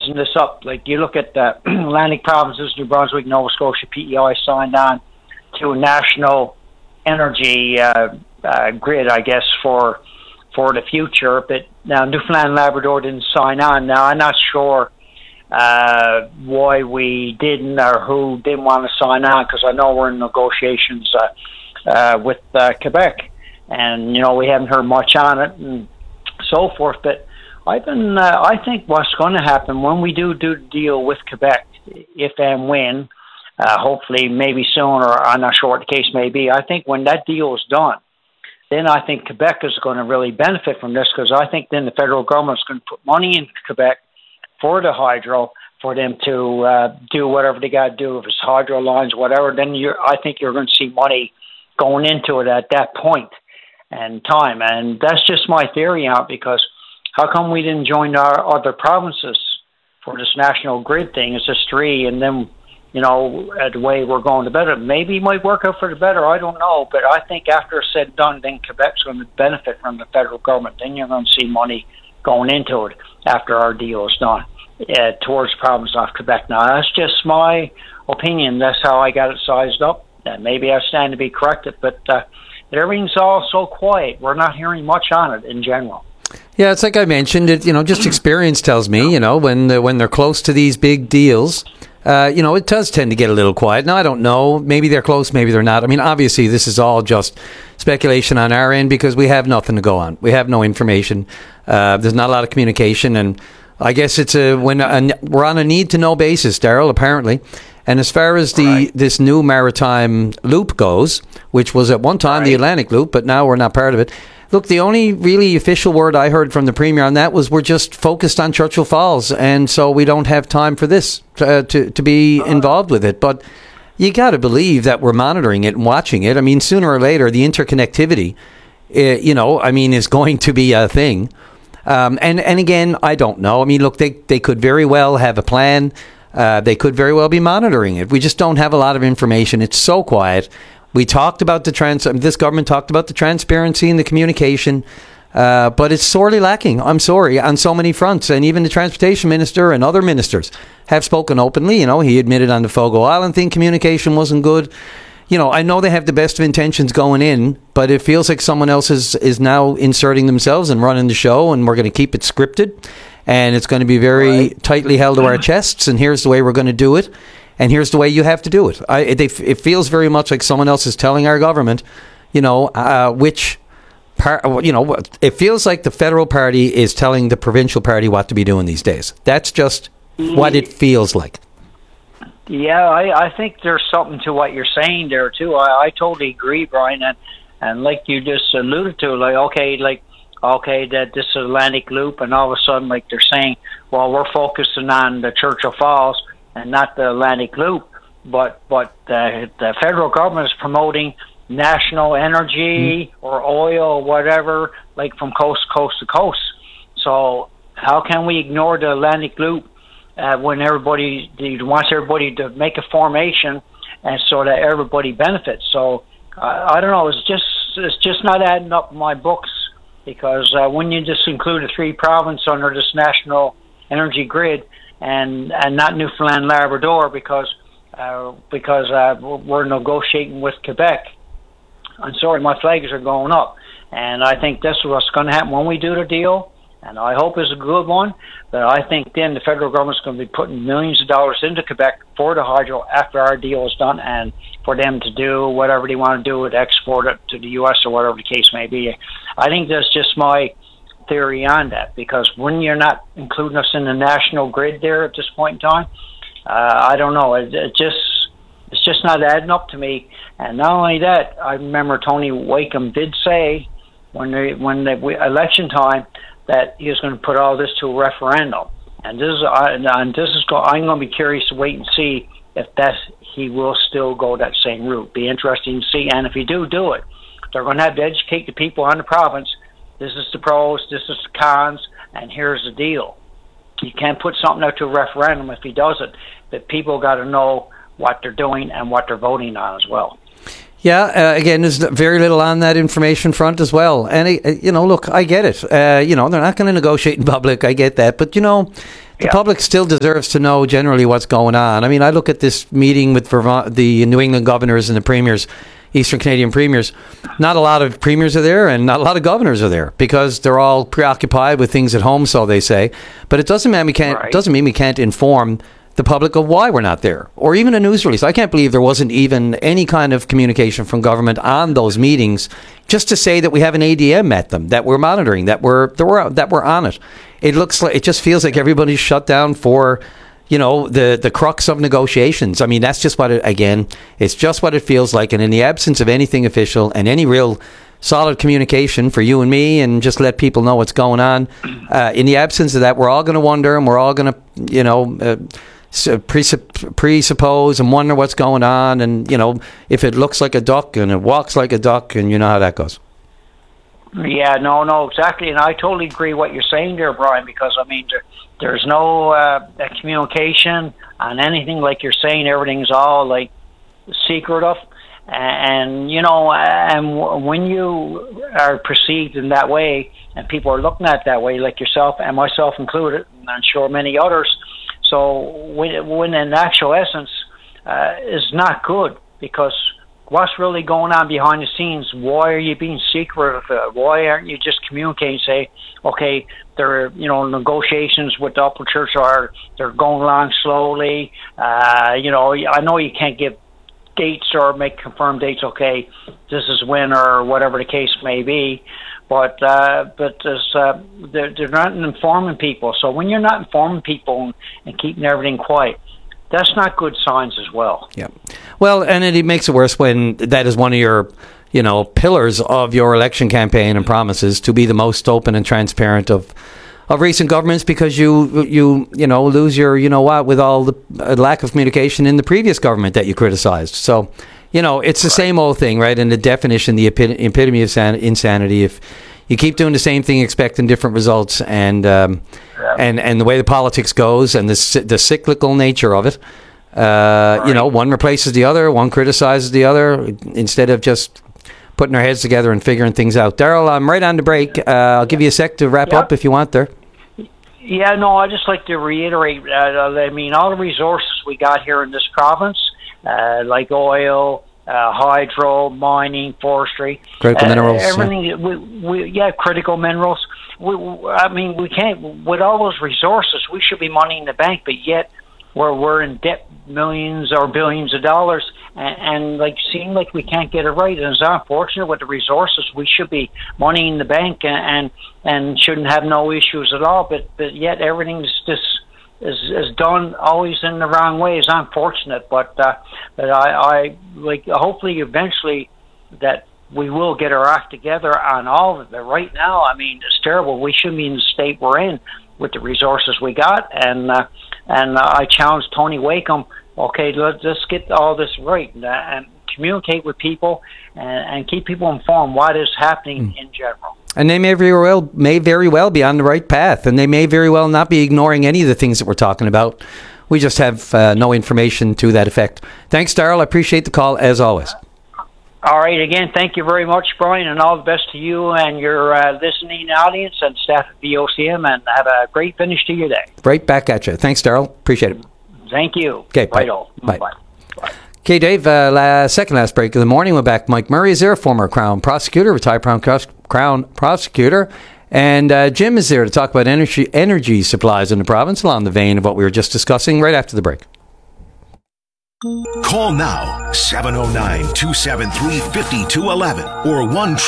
sizing this up. Like you look at the Atlantic provinces, New Brunswick, Nova Scotia, PEI signed on to a national energy grid, I guess, for the future. But now Newfoundland and Labrador didn't sign on. Now I'm not sure why we didn't or who didn't want to sign on, because I know we're in negotiations with Quebec, and we haven't heard much on it and so forth. But I think what's going to happen when we do the deal with Quebec, if and when, hopefully maybe soon, or I'm not sure what the case may be, I think when that deal is done, then I think Quebec is going to really benefit from this, because I think then the federal government is going to put money in Quebec for the hydro, for them to do whatever they got to do, if it's hydro lines, whatever. Then I think you're going to see money going into it at that point and time. And that's just my theory on it, because how come we didn't join our other provinces for this national grid thing? It's just three, and then, the way we're going to better. Maybe it might work out for the better, I don't know. But I think after it's said and done, then Quebec's going to benefit from the federal government. Then you're going to see money going into it after our deal is done, towards the province of Quebec. Now, that's just my opinion. That's how I got it sized up. Maybe I stand to be corrected, but everything's all so quiet. We're not hearing much on it in general. Yeah, it's like I mentioned, just experience tells me, when they're close to these big deals, it does tend to get a little quiet. Now, I don't know. Maybe they're close, maybe they're not. I mean, obviously, this is all just speculation on our end, because we have nothing to go on. We have no information. There's not a lot of communication, and I guess it's we're on a need-to-know basis, Daryl, apparently. And as far as this new maritime loop goes, which was at one time the Atlantic Loop, but now we're not part of it. Look, the only really official word I heard from the Premier on that was we're just focused on Churchill Falls, and so we don't have time for this to be involved with it. But you got to believe that we're monitoring it and watching it. I mean, sooner or later, the interconnectivity, is going to be a thing. And again, I don't know. I mean, look, they could very well have a plan. They could very well be monitoring it. We just don't have a lot of information. It's so quiet. We talked about this government talked about the transparency and the communication, but it's sorely lacking. I'm sorry, on so many fronts. And even the transportation minister and other ministers have spoken openly. He admitted on the Fogo Island thing, communication wasn't good. I know they have the best of intentions going in, but it feels like someone else is now inserting themselves and running the show, and we're going to keep it scripted, and it's going to be very tightly held to our chests, and here's the way we're going to do it. And here's the way you have to do it. It feels very much like someone else is telling our government, which part. It feels like the federal party is telling the provincial party what to be doing these days. That's just what it feels like. Yeah, I think there's something to what you're saying there too. I totally agree, Brian. And like you just alluded to, that this Atlantic Loop, and all of a sudden, like they're saying, well, we're focusing on the Churchill Falls and not the Atlantic Loop, but the federal government is promoting national energy or oil or whatever, like from coast to coast. So how can we ignore the Atlantic Loop when everybody wants everybody to make a formation, and so that everybody benefits? So I don't know. It's just not adding up in my books, because when you just include the three provinces under this national energy grid, and not Newfoundland and Labrador, because we're negotiating with Quebec. I'm sorry, my flags are going up, and I think that's what's going to happen when we do the deal, and I hope it's a good one. But I think then the federal government's going to be putting millions of dollars into Quebec for the hydro after our deal is done, and for them to do whatever they want to do with export it to the U.S. or whatever the case may be. I think that's just my theory on that, because when you're not including us in the national grid there at this point in time, I don't know. It's just not adding up to me. And not only that, I remember Tony Wakeham did say when the election time that he was going to put all this to a referendum. And I'm going to be curious to wait and see if he will still go that same route. Be interesting to see. And if he do it, they're going to have to educate the people on the province. This is the pros, this is the cons, and here's the deal. You can't put something out to a referendum if he does it, but people got to know what they're doing and what they're voting on as well. Yeah, again, there's very little on that information front as well. And, look, I get it. They're not going to negotiate in public. I get that. But, the public still deserves to know generally what's going on. I mean, I look at this meeting with Vermont, the New England governors and the premiers, Eastern Canadian premiers. Not a lot of premiers are there, and not a lot of governors are there because they're all preoccupied with things at home, so they say. But it doesn't mean we can't inform the public of why we're not there, or even a news release. I can't believe there wasn't even any kind of communication from government on those meetings, just to say that we have an ADM at them, that we're monitoring, that we're on it. It just feels like everybody's shut down for, the crux of negotiations. I mean, that's just it's just what it feels like. And in the absence of anything official and any real solid communication for you and me, and just let people know what's going on, in the absence of that, we're all going to wonder, and we're all going to, presuppose and wonder what's going on, and if it looks like a duck and it walks like a duck, and you know how that goes. Yeah, no, exactly, and I totally agree what you're saying there, Brian, because I mean there's no communication on anything, like you're saying. Everything's all like secretive, and and when you are perceived in that way, and people are looking at it that way, like yourself and myself included, and I'm sure many others. So when in actual essence is not good, because what's really going on behind the scenes? Why are you being secretive? Why aren't you just communicating? Say, okay, there are negotiations with the Upper Church they're going along slowly. I know you can't give dates or make confirmed dates. Okay, this is when, or whatever the case may be. But they're not informing people. So when you're not informing people and keeping everything quiet, that's not good signs as well. Yeah. Well, and it makes it worse when that is one of your, pillars of your election campaign and promises, to be the most open and transparent of recent governments, because you lose your with all the lack of communication in the previous government that you criticized. So. It's the same old thing, right? And the definition, the epitome of insanity. If you keep doing the same thing, expecting different results, and the way the politics goes, and the cyclical nature of it, one replaces the other, one criticizes the other, instead of just putting our heads together and figuring things out. Daryl, I'm right on the break. I'll give you a sec to wrap up if you want there. Yeah, no, I'd just like to reiterate, I mean, all the resources we got here in this province, like oil, hydro, mining, forestry, critical minerals, everything. Critical minerals. We can't. With all those resources, we should be money in the bank, but yet we're in debt, millions or billions of dollars, and like seem like we can't get it right. And it's unfortunate. With the resources, we should be money in the bank and shouldn't have no issues at all. But yet everything's just is done always in the wrong way. Is unfortunate, but I like, hopefully eventually that we will get our act together on all of it. But right now, I mean, it's terrible. We shouldn't be in the state we're in with the resources we got, and I challenge Tony Wakeham. Okay, let's get all this right and communicate with people and keep people informed what is happening in general. And they may very well be on the right path, and they may very well not be ignoring any of the things that we're talking about. We just have no information to that effect. Thanks, Daryl. I appreciate the call, as always. All right. Again, thank you very much, Brian, and all the best to you and your listening audience and staff at VOCM, and have a great finish to your day. Right back at you. Thanks, Daryl. Appreciate it. Thank you. Okay, bye. Bye. Bye. Okay, Dave, second last break of the morning. We're back. Mike Murray is there, former Crown prosecutor, retired Crown prosecutor. And Jim is there to talk about energy supplies in the province, along the vein of what we were just discussing, right after the break. Call now, 709-273-5211 or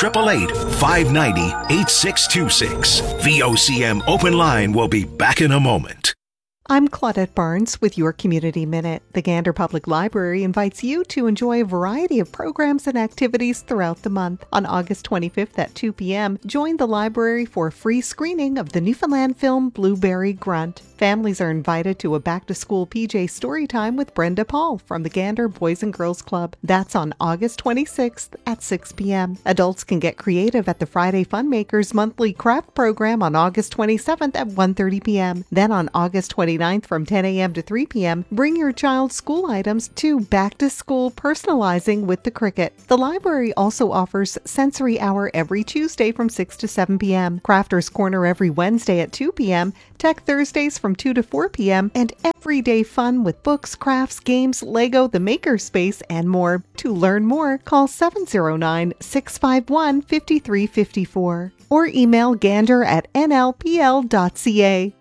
1-888-590-8626. VOCM Open Line will be back in a moment. I'm Claudette Barnes with your Community Minute. The Gander Public Library invites you to enjoy a variety of programs and activities throughout the month. On August 25th at 2 p.m., join the library for a free screening of the Newfoundland film Blueberry Grunt. Families are invited to a back-to-school PJ Storytime with Brenda Paul from the Gander Boys and Girls Club. That's on August 26th at 6 p.m. Adults can get creative at the Friday Funmakers monthly craft program on August 27th at 1:30 p.m. Then on August 29th from 10 a.m. to 3 p.m., bring your child's school items to Back to School Personalizing with the Cricket. The library also offers Sensory Hour every Tuesday from 6 to 7 p.m., Crafters Corner every Wednesday at 2 p.m., Tech Thursdays from from 2 to 4 p.m. and everyday fun with books, crafts, games, Lego, the Makerspace, and more. To learn more, call 709-651-5354 or email gander@nlpl.ca.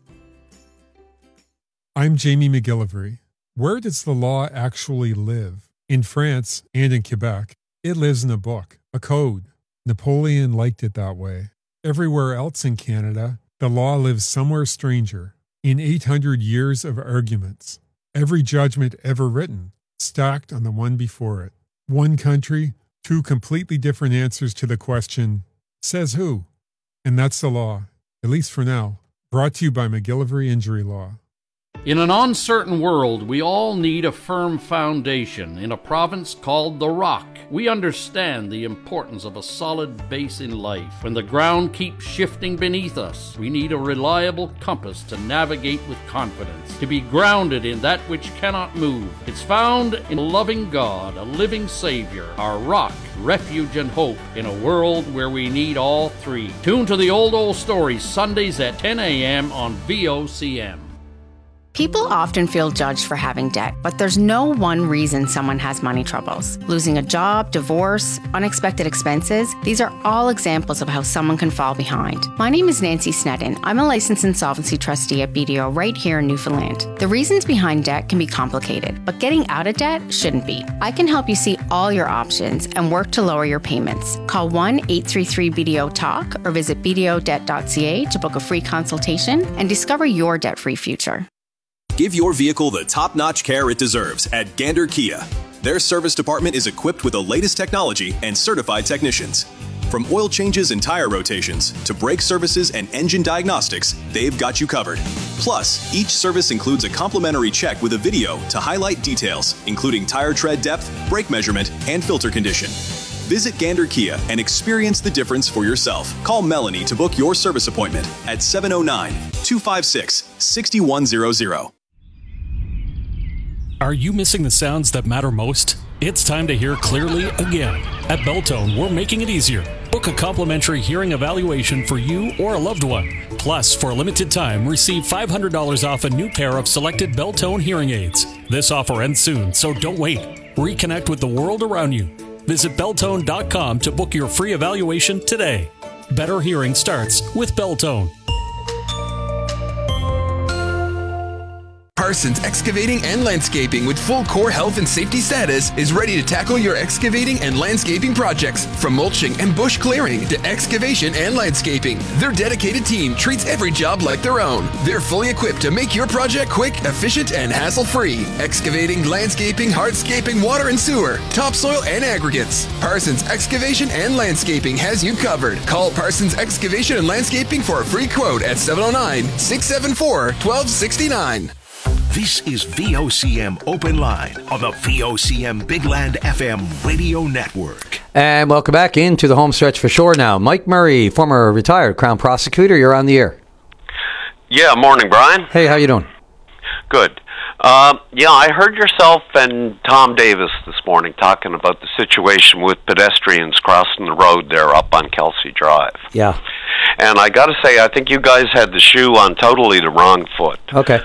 I'm Jamie McGillivray. Where does the law actually live? In France and in Quebec, it lives in a book, a code. Napoleon liked it that way. Everywhere else in Canada, the law lives somewhere stranger, in 800 years of arguments. Every judgment ever written, stacked on the one before it. One country, two completely different answers to the question, says who? And that's the law, at least for now. Brought to you by McGillivray Injury Law. In an uncertain world, we all need a firm foundation. In a province called The Rock, we understand the importance of a solid base in life. When the ground keeps shifting beneath us, we need a reliable compass to navigate with confidence, to be grounded in that which cannot move. It's found in a loving God, a living Savior, our rock, refuge, and hope in a world where we need all three. Tune to the Old Stories, Sundays at 10 a.m. on VOCM. People often feel judged for having debt, but there's no one reason someone has money troubles. Losing a job, divorce, unexpected expenses, these are all examples of how someone can fall behind. My name is Nancy Sneddon. I'm a licensed insolvency trustee at BDO right here in Newfoundland. The reasons behind debt can be complicated, but getting out of debt shouldn't be. I can help you see all your options and work to lower your payments. Call 1-833-BDO-TALK or visit bdodebt.ca to book a free consultation and discover your debt-free future. Give your vehicle the top-notch care it deserves at Gander Kia. Their service department is equipped with the latest technology and certified technicians. From oil changes and tire rotations to brake services and engine diagnostics, they've got you covered. Plus, each service includes a complimentary check with a video to highlight details, including tire tread depth, brake measurement, and filter condition. Visit Gander Kia and experience the difference for yourself. Call Melanie to book your service appointment at 709-256-6100. Are you missing the sounds that matter most? It's time to hear clearly again. At Belltone, we're making it easier. Book a complimentary hearing evaluation for you or a loved one. Plus, for a limited time, receive $500 off a new pair of selected Belltone hearing aids. This offer ends soon, so don't wait. Reconnect with the world around you. Visit Belltone.com to book your free evaluation today. Better hearing starts with Belltone. Parsons Excavating and Landscaping with full core health and safety status is ready to tackle your excavating and landscaping projects. From mulching and bush clearing to excavation and landscaping, their dedicated team treats every job like their own. They're fully equipped to make your project quick, efficient, and hassle-free. Excavating, landscaping, hardscaping, water and sewer, topsoil, and aggregates. Parsons Excavation and Landscaping has you covered. Call Parsons Excavation and Landscaping for a free quote at 709-674-1269. This is VOCM Open Line on the VOCM Big Land FM radio network. And welcome back into the home stretch for sure now. Mike Murray, former retired Crown Prosecutor, you're on the air. Yeah, morning, Brian. Hey, how you doing? Good. I heard yourself and Tom Davis this morning talking about the situation with pedestrians crossing the road there up on Kelsey Drive. Yeah. And I got to say, I think you guys had the shoe on totally the wrong foot. Okay.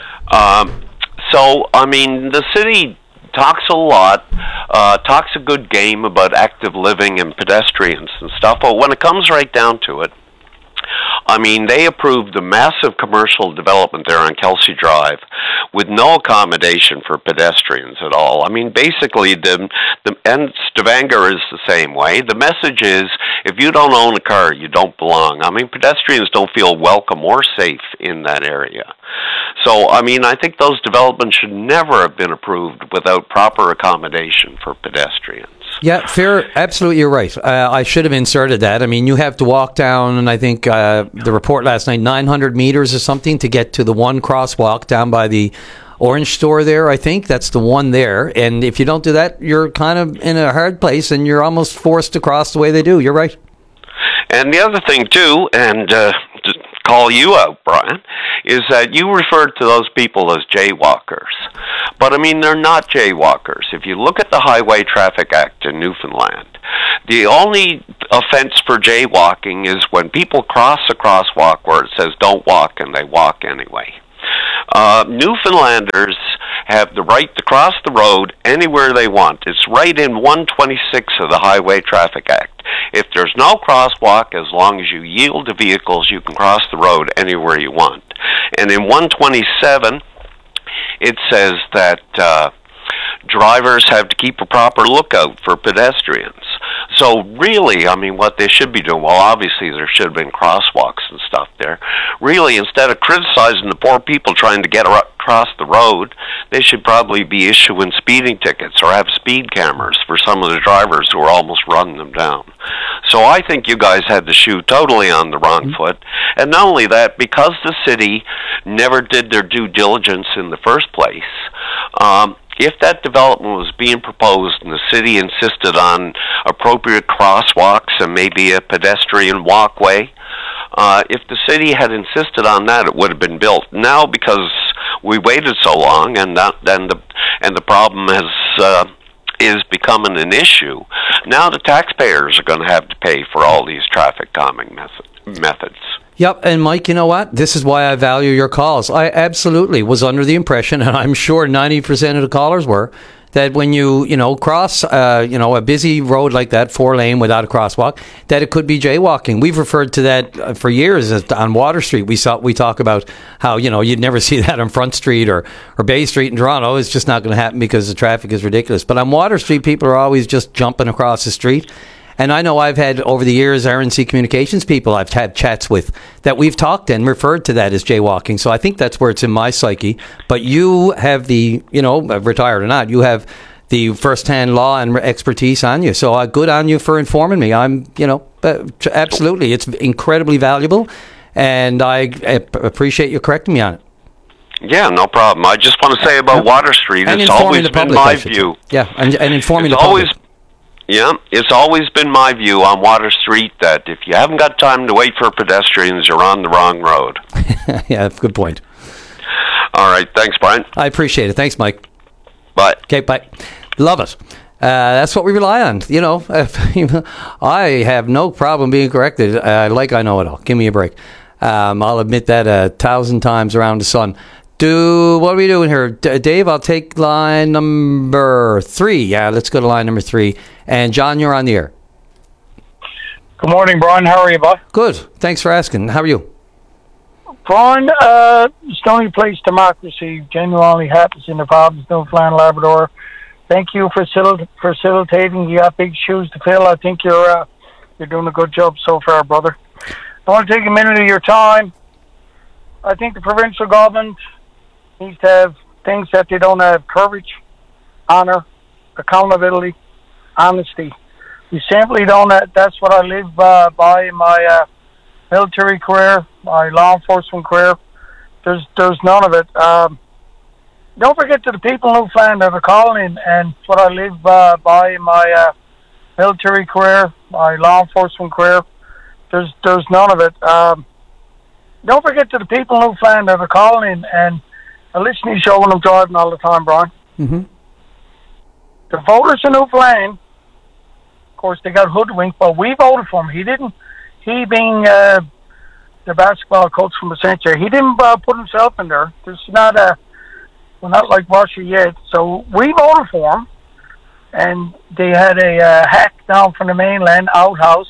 The city talks a lot, talks a good game about active living and pedestrians and stuff, but when it comes right down to it, they approved the massive commercial development there on Kelsey Drive with no accommodation for pedestrians at all. Basically, and Stavanger is the same way. The message is, if you don't own a car, you don't belong. Pedestrians don't feel welcome or safe in that area. So, I think those developments should never have been approved without proper accommodation for pedestrians. Yeah, fair. Absolutely, you're right. I should have inserted that. You have to walk down, and I think the report last night, 900 meters or something to get to the one crosswalk down by the Orange store there, I think. That's the one there. And if you don't do that, you're kind of in a hard place, and you're almost forced to cross the way they do. You're right. And the other thing, too, and to call you out, Brian, is that you referred to those people as jaywalkers. But, they're not jaywalkers. If you look at the Highway Traffic Act in Newfoundland, the only offense for jaywalking is when people cross a crosswalk where it says don't walk and they walk anyway. Newfoundlanders have the right to cross the road anywhere they want. It's right in 126 of the Highway Traffic Act. If there's no crosswalk, as long as you yield to vehicles, you can cross the road anywhere you want. And in 127, it says that drivers have to keep a proper lookout for pedestrians. So really, I mean, what they should be doing, well, obviously there should have been crosswalks and stuff there. Really, instead of criticizing the poor people trying to get across the road, they should probably be issuing speeding tickets or have speed cameras for some of the drivers who are almost running them down. So I think you guys had the shoe totally on the wrong foot. And not only that, because the city never did their due diligence in the first place, if that development was being proposed and the city insisted on appropriate crosswalks and maybe a pedestrian walkway, if the city had insisted on that, it would have been built. Now, because we waited so long, and the problem is becoming an issue, now the taxpayers are going to have to pay for all these traffic calming methods. Yep, and Mike, you know what? This is why I value your calls. I absolutely was under the impression, and I'm sure 90% of the callers were, that when you cross, a busy road like that, 4-lane without a crosswalk, that it could be jaywalking. We've referred to that for years on Water Street. We talk about how, you'd never see that on Front Street or Bay Street in Toronto. It's just not going to happen because the traffic is ridiculous. But on Water Street, people are always just jumping across the street. And I know I've had, over the years, RNC Communications people I've had chats with that we've talked and referred to that as jaywalking. So I think that's where it's in my psyche. But you have the, retired or not, you have the first-hand law and expertise on you. So good on you for informing me. I'm, absolutely. It's incredibly valuable. And I appreciate you correcting me on it. Yeah, no problem. I just want to say about Water Street, it's always been my view. Yeah, and informing the public. Yeah, it's always been my view on Water Street that if you haven't got time to wait for pedestrians, you're on the wrong road. Yeah, good point. All right, thanks, Brian. I appreciate it. Thanks, Mike. Bye. Okay, bye. Love it. That's what we rely on. I have no problem being corrected. I know it all. Give me a break. I'll admit that 1,000 times around the sun. What are we doing here? Dave, I'll take line number 3. Yeah, let's go to line number 3. And John, you're on the air. Good morning, Brian. How are you, bud? Good. Thanks for asking. How are you? Brian, it's the only place democracy genuinely happens in the province of Newfoundland, Labrador. Thank you for facilitating. You got big shoes to fill. I think you're doing a good job so far, brother. I want to take a minute of your time. I think the provincial government needs to have things that they don't have: courage, honor, accountability, honesty. We simply don't have, that's what I live by in my military career, my law enforcement career. There's none of it. Don't forget to the people in Newfoundland that are calling, and what I live by in my military career, my law enforcement career. There's none of it. Don't forget to the people in Newfoundland that are calling, and I listen to your show when I'm driving all the time, Brian. Mm-hmm. The voters in Newfoundland, of course, they got hoodwinked, but we voted for him. He didn't. He being the basketball coach from Essentia, he didn't put himself in there. There's not we're not like Russia yet. So we voted for him, and they had a hack down from the mainland outhouse,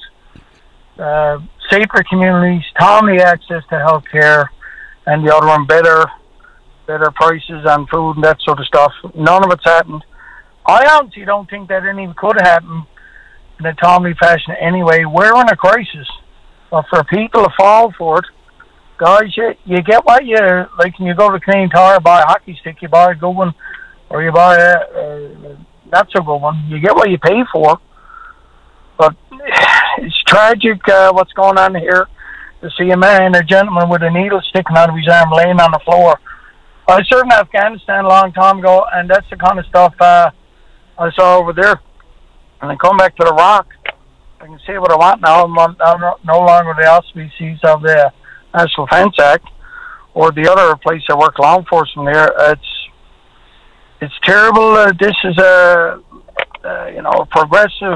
safer communities, timely access to health care, and the other one, better prices on food and that sort of stuff. None of it's happened. I honestly don't think that any could happen in a timely fashion anyway. We're in a crisis. But for people to fall for it, guys, you get what you, like when you go to Canadian Tire, buy a hockey stick, you buy a good one, or you buy a not so good one. You get what you pay for. But it's tragic what's going on here. To see a gentleman with a needle sticking out of his arm laying on the floor. I served in Afghanistan a long time ago, and that's the kind of stuff I saw over there. And I come back to the Rock. I can say what I want now. I'm no longer the auspices of the National Defence Act or the other place I work, law enforcement there. It's terrible. This is a progressive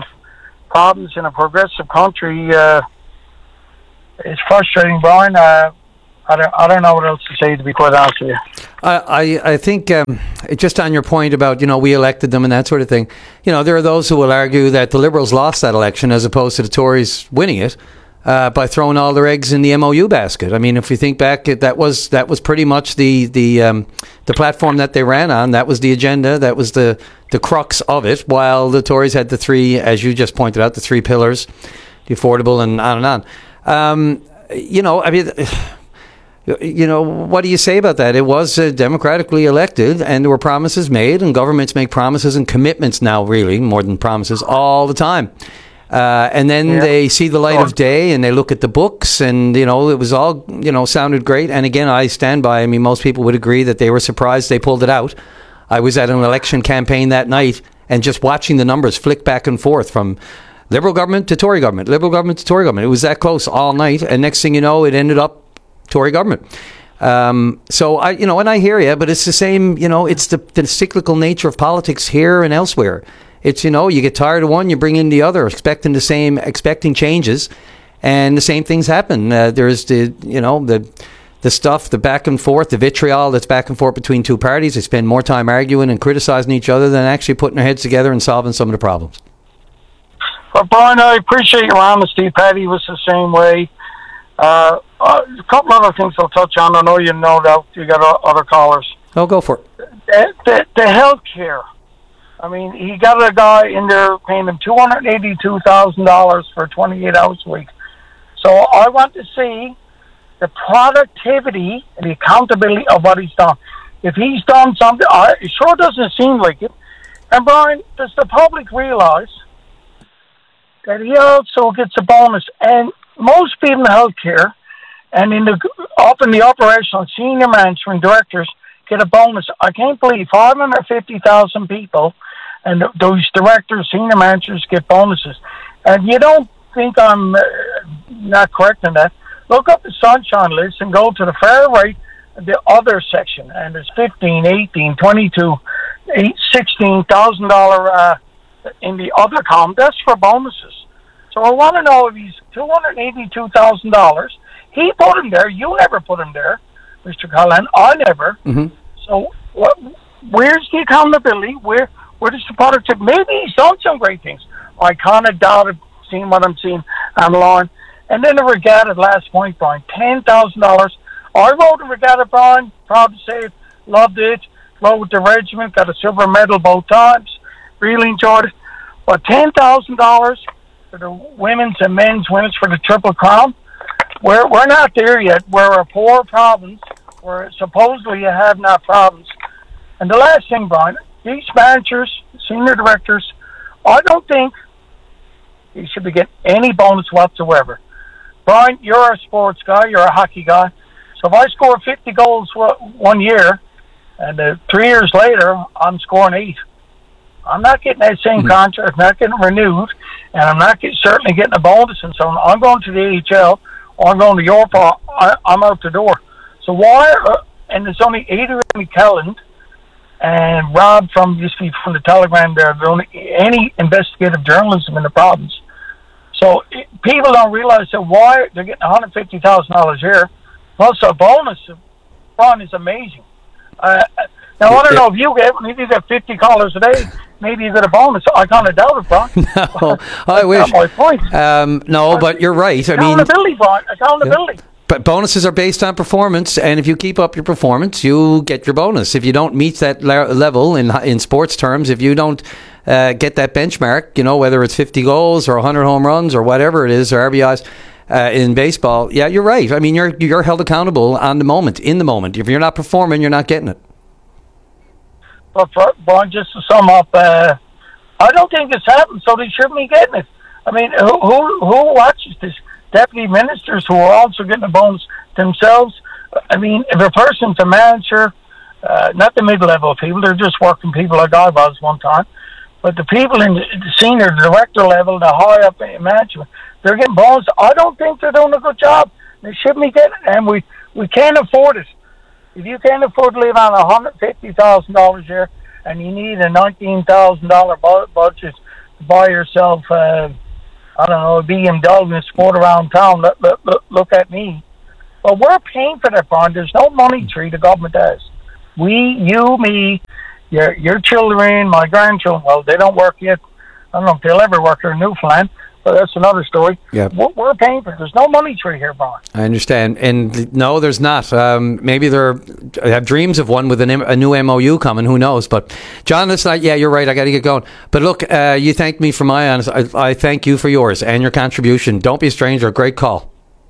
problems in a progressive country. It's frustrating, Brian. I don't know what else to say, to be quite honest with you. I think just on your point about, we elected them and that sort of thing, there are those who will argue that the Liberals lost that election as opposed to the Tories winning it by throwing all their eggs in the MOU basket. I mean, if you think back, that was pretty much the platform that they ran on. That was the agenda. That was the crux of it, while the Tories had the three, as you just pointed out, the three pillars, the affordable and on and on. I mean... what do you say about that? It was democratically elected, and there were promises made, and governments make promises and commitments now, really, more than promises, all the time. And then they see the light of day, and they look at the books, and, it was all, sounded great. And again, I stand by, I mean, most people would agree that they were surprised they pulled it out. I was at an election campaign that night, and just watching the numbers flick back and forth from Liberal government to Tory government, Liberal government to Tory government. It was that close all night, and next thing you know, it ended up Tory government. So I, and I hear you, but it's the same, it's the cyclical nature of politics here and elsewhere. It's, you get tired of one, you bring in the other, expecting changes, and the same things happen. There's the stuff, the back and forth, the vitriol that's back and forth between two parties. They spend more time arguing and criticizing each other than actually putting their heads together and solving some of the problems. But Brian, I appreciate your honesty. Patty was the same way. A couple other things I'll touch on. I know you know that you got other callers. Oh, go for it. The health care. I mean, he got a guy in there paying him $282,000 for 28 hours a week. So I want to see the productivity and the accountability of what he's done. If he's done something, it sure doesn't seem like it. And Brian, does the public realize that he also gets a bonus? And most people in healthcare and up in the operational senior management directors get a bonus. I can't believe 550,000 people and those directors, senior managers get bonuses. And you don't think I'm not correct in that? Look up the Sunshine List and go to the far right, the other section, and there's $15,000, $18,000, $22,000, $16,000 in the other column. That's for bonuses. So I want to know if he's $282,000. He put him there. You never put him there, Mr. Cullen. I never. Mm-hmm. So where's the accountability? Where does the productivity? Maybe he's done some great things. I kind of doubt it, seeing what I'm seeing online. And then the regatta, last point, Brian, $10,000. I rode a regatta, Brian. Proud to say it. Loved it. Rode with the regiment. Got a silver medal both times. Really enjoyed it. But $10,000 for the women's and men's winners for the Triple Crown. We're not there yet. We're a poor province. We're supposedly you have not province. And the last thing, Brian, these managers, senior directors, I don't think you should be getting any bonus whatsoever. Brian, you're a sports guy. You're a hockey guy. So if I score 50 goals one year, and 3 years later, I'm scoring 8, I'm not getting that same contract, not getting renewed, and I'm not certainly getting a bonus and so on. I'm going to the AHL, or I'm going to Europe, or I'm out the door. So why, and there's only Adrian McKelland and Rob from the Telegram there, the only any investigative journalism in the province. So people don't realize that why they're getting $150,000 here, plus a bonus. Ron is amazing. Now, I don't know if you get 50 callers a day, maybe you get a bonus. I kind of doubt it, Brian. No, I wish. That's my point. No, but you're right. Accountability, Brian. Accountability. Yeah. But bonuses are based on performance, and if you keep up your performance, you get your bonus. If you don't meet that level in sports terms, if you don't get that benchmark, whether it's 50 goals or 100 home runs or whatever it is, or RBIs in baseball, yeah, you're right. I mean, you're held accountable on the moment, in the moment. If you're not performing, you're not getting it. But Brian, just to sum up, I don't think it's happened, so they shouldn't be getting it. I mean, who watches this? Deputy ministers who are also getting a bonus themselves. I mean, if a person's a manager, not the mid-level people, they're just working people like I was one time, but the people in the senior director level, the high up in management, they're getting bonus. I don't think they're doing a good job. They shouldn't be getting it, and we can't afford it. If you can't afford to live on $150,000 a year, and you need a $19,000 budget to buy yourself, I don't know, a BMW and sport around town, look at me. Well, we're paying for that bond. There's no money tree the government does. We, you, me, your children, my grandchildren, well, they don't work yet. I don't know if they'll ever work here in Newfoundland, but that's another story. Yeah. We're paying for it. There's no money tree here, Brian. I understand. And no, there's not. Maybe I have dreams of one with a new MOU coming. Who knows? But John, listen, you're right. I got to get going. But look, you thanked me for my honest. I thank you for yours and your contribution. Don't be a stranger. Great call.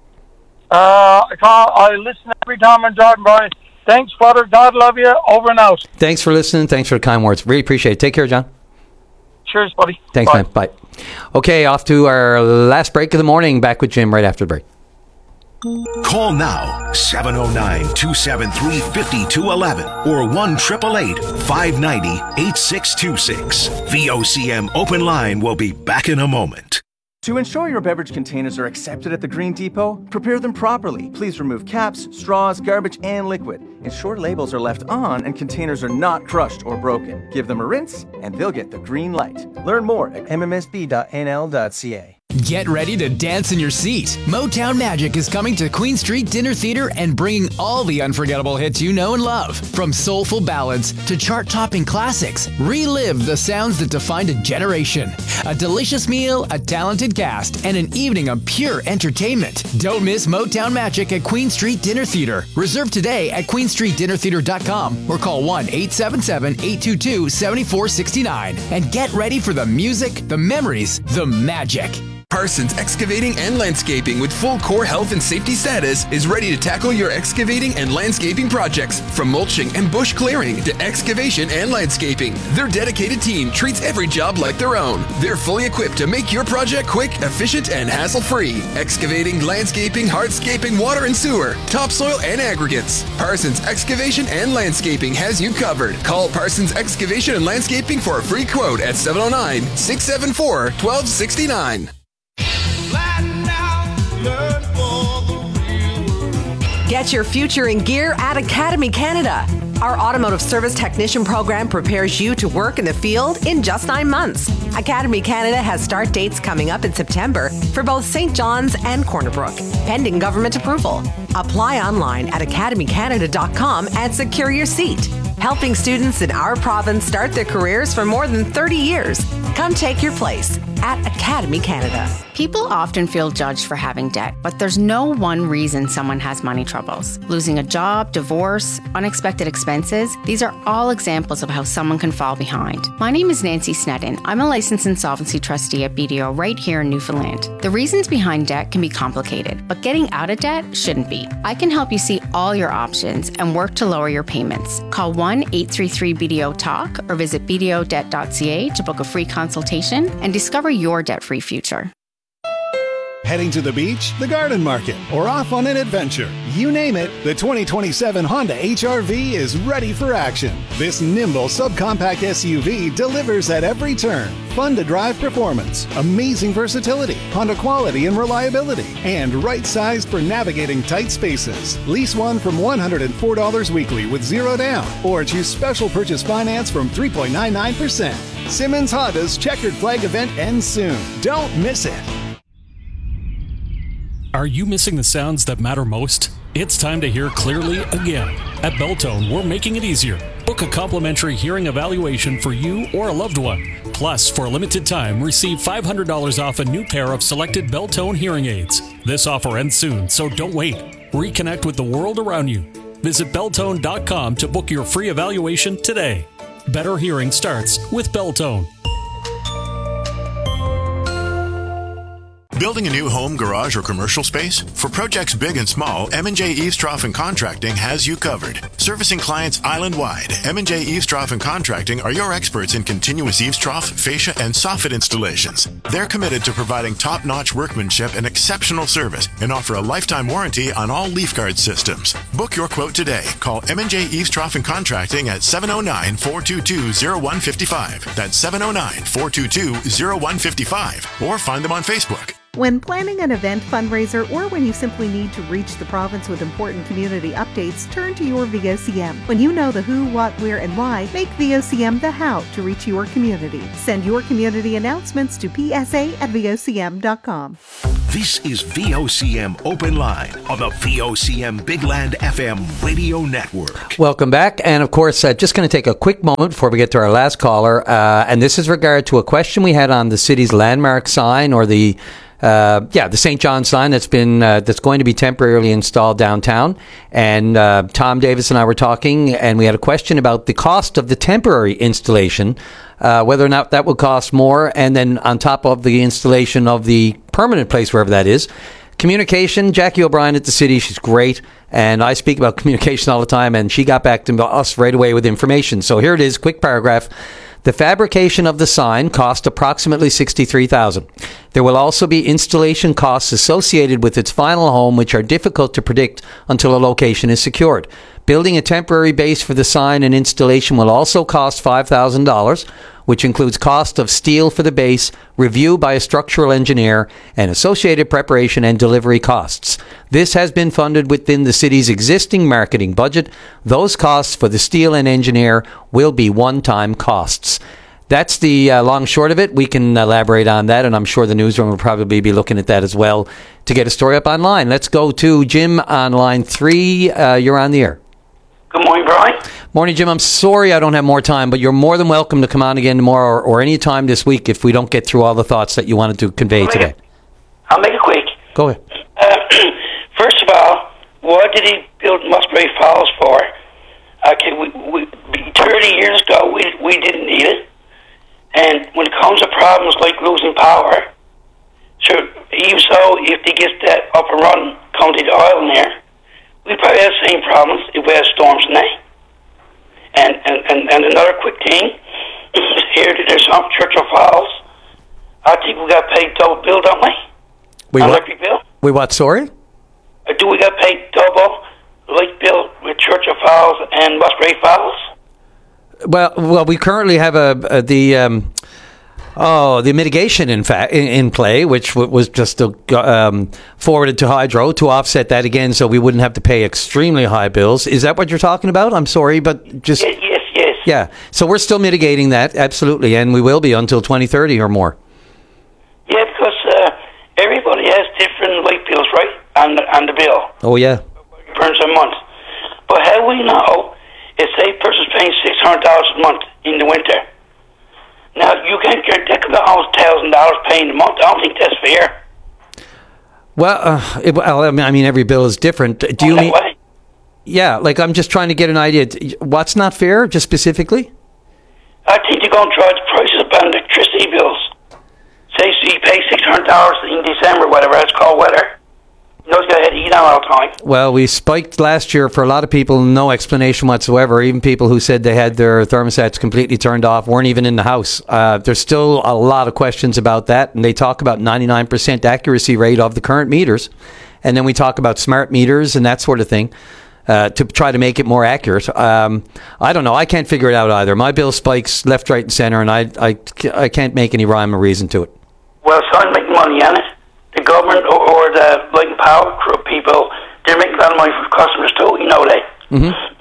I listen every time I'm driving, Brian. Thanks, Father. God love you. Over and out. Thanks for listening. Thanks for the kind words. Really appreciate it. Take care, John. Cheers, buddy. Thanks, man. Bye. Okay, off to our last break of the morning. Back with Jim right after the break. Call now, 709-273-5211 or 1-888-590-8626. VOCM Open Line will be back in a moment. To ensure your beverage containers are accepted at the Green Depot, prepare them properly. Please remove caps, straws, garbage, and liquid. Ensure labels are left on and containers are not crushed or broken. Give them a rinse, and they'll get the green light. Learn more at mmsb.nl.ca. Get ready to dance in your seat. Motown Magic is coming to Queen Street Dinner Theatre and bringing all the unforgettable hits you know and love. From soulful ballads to chart-topping classics, relive the sounds that defined a generation. A delicious meal, a talented cast, and an evening of pure entertainment. Don't miss Motown Magic at Queen Street Dinner Theatre. Reserve today at queenstreetdinnertheatre.com or call 1-877-822-7469 and get ready for the music, the memories, the magic. Parsons Excavating and Landscaping with full core health and safety status is ready to tackle your excavating and landscaping projects. From mulching and bush clearing to excavation and landscaping, their dedicated team treats every job like their own. They're fully equipped to make your project quick, efficient, and hassle-free. Excavating, landscaping, hardscaping, water and sewer, topsoil, and aggregates. Parsons Excavation and Landscaping has you covered. Call Parsons Excavation and Landscaping for a free quote at 709-674-1269. Get your future in gear at Academy Canada. Our automotive service technician program prepares you to work in the field in just 9 months. Academy Canada has start dates coming up in September for both St. John's and Corner Brook, pending government approval. Apply online at academycanada.com and secure your seat. Helping students in our province start their careers for more than 30 years. Come take your place at Academy Canada. People often feel judged for having debt, but there's no one reason someone has money troubles. Losing a job, divorce, unexpected expenses, these are all examples of how someone can fall behind. My name is Nancy Snedden. I'm a licensed insolvency trustee at BDO right here in Newfoundland. The reasons behind debt can be complicated, but getting out of debt shouldn't be. I can help you see all your options and work to lower your payments. Call 1-833-BDO-TALK or visit bdodebt.ca to book a free consultation and discover your debt-free future. Heading to the beach, the garden market, or off on an adventure. You name it, the 2027 Honda HR-V is ready for action. This nimble subcompact SUV delivers at every turn. Fun to drive performance, amazing versatility, Honda quality and reliability, and right-sized for navigating tight spaces. Lease one from $104 weekly with zero down, or choose special purchase finance from 3.99%. Simmons Honda's Checkered Flag event ends soon. Don't miss it. Are you missing the sounds that matter most? It's time to hear clearly again. At Beltone, we're making it easier. Book a complimentary hearing evaluation for you or a loved one. Plus, for a limited time, receive $500 off a new pair of selected Beltone hearing aids. This offer ends soon, so don't wait. Reconnect with the world around you. Visit Beltone.com to book your free evaluation today. Better hearing starts with Beltone. Building a new home, garage, or commercial space? For projects big and small, M&J Eavestrough & Contracting has you covered. Servicing clients island-wide, M&J Eavestrough & Contracting are your experts in continuous eavestrough, fascia, and soffit installations. They're committed to providing top-notch workmanship and exceptional service and offer a lifetime warranty on all leaf guard systems. Book your quote today. Call M&J Eavestrough & Contracting at 709-422-0155. That's 709-422-0155. Or find them on Facebook. When planning an event, fundraiser, or when you simply need to reach the province with important community updates, turn to your VOCM. When you know the who, what, where, and why, make VOCM the how to reach your community. Send your community announcements to psa@vocm.com. This is VOCM Open Line on the VOCM Big Land FM radio network. Welcome back. And of course, just going to take a quick moment before we get to our last caller. And this is regard to a question we had on the city's landmark sign, or the St. John sign that's going to be temporarily installed downtown. And Tom Davis and I were talking, and we had a question about the cost of the temporary installation, whether or not that would cost more, and then on top of the installation of the permanent place, wherever that is. Communication, Jackie O'Brien at the city, she's great, and I speak about communication all the time, and she got back to us right away with information. So here it is, quick paragraph. The fabrication of the sign cost approximately $63,000. There will also be installation costs associated with its final home, which are difficult to predict until a location is secured. Building a temporary base for the sign and installation will also cost $5,000, which includes cost of steel for the base, review by a structural engineer, and associated preparation and delivery costs. This has been funded within the city's existing marketing budget. Those costs for the steel and engineer will be one-time costs. That's the long short of it. We can elaborate on that, and I'm sure the newsroom will probably be looking at that as well to get a story up online. Let's go to Jim on line 3. You're on the air. Good morning, Brian. Morning, Jim. I'm sorry I don't have more time, but you're more than welcome to come on again tomorrow or any time this week if we don't get through all the thoughts that you wanted to convey today. I'll make it quick. Go ahead. First of all, what did he build Musgrave Falls for? Okay, we 30 years ago, we didn't need it. And when it comes to problems like losing power, sure, even so, if they get that up and running, comes the oil in there, we probably have the same problems if we had storms now. And another quick thing, here there's some Churchill Falls. I think we got paid double bill, don't we? Electric bill? We what, sorry? Do we got paid double light bill with Churchill Falls and Musgrave Falls? Well, we currently have the mitigation in play, which was just forwarded to Hydro to offset that again, so we wouldn't have to pay extremely high bills. Is that what you're talking about? I'm sorry, but just yes. Yeah, so we're still mitigating that, absolutely, and we will be until 2030 or more. Yeah, because everybody has different light bills, right, on the bill. Oh yeah. Burns a month, but how we know if say a person's paying $600 a month in the winter? Now, you can't get that could be almost $1,000 paying a month. I don't think that's fair. Well, I mean, every bill is different. Do you mean? Yeah, like I'm just trying to get an idea. What's not fair, just specifically? I think you're going to charge prices up on electricity bills. Say, so you pay $600 in December, whatever that's called weather. You know, you got to eat on all the time. Well, we spiked last year for a lot of people, no explanation whatsoever. Even people who said they had their thermostats completely turned off weren't even in the house. There's still a lot of questions about that, and they talk about 99% accuracy rate of the current meters. And then we talk about smart meters and that sort of thing to try to make it more accurate. I don't know. I can't figure it out either. My bill spikes left, right, and center, and I can't make any rhyme or reason to it. Well, so I make money on it. The government or the Light and Power group people, they're making a lot of money for customers too, you know that. Mm-hmm.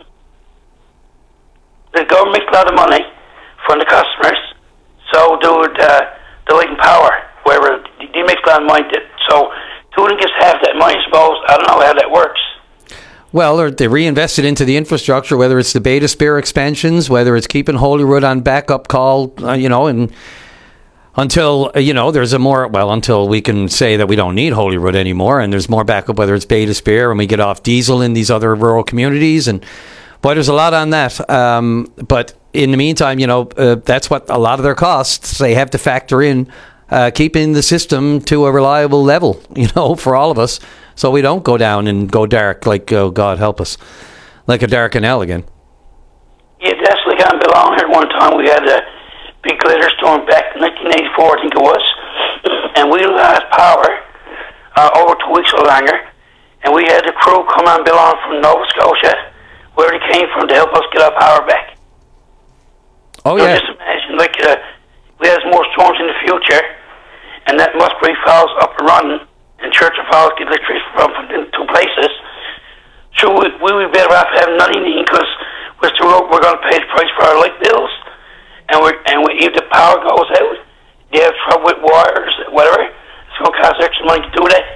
The government makes a lot of money from the customers, so do the Light and Power, wherever they make a lot of money. So who gets half that money, I suppose? I don't know how that works. Well, they reinvested into the infrastructure, whether it's the Beta Spear expansions, whether it's keeping Holyrood on backup call, and until, there's until we can say that we don't need Holyrood anymore and there's more backup, whether it's Beta Spear and we get off diesel in these other rural communities. And boy, there's a lot on that. But in the meantime, that's what a lot of their costs, they have to factor in keeping the system to a reliable level, for all of us. So we don't go down and go dark like, oh, God help us, like a dark canal again. Yeah, that's like on Belong here one time. We had a big glitter storm back in 1984, I think it was, and we lost power over 2 weeks or longer, and we had the crew come on Belong from Nova Scotia, where they came from, to help us get our power back. Oh, yeah. Just imagine, we had more storms in the future, and that Musgrave Falls up and running, and Churchill Falls get electricity from two places. So we would be better off having nothing, because we're going to pay the price for our light bills. And if the power goes out, they have trouble with wires, whatever. It's going to cost extra money to do that.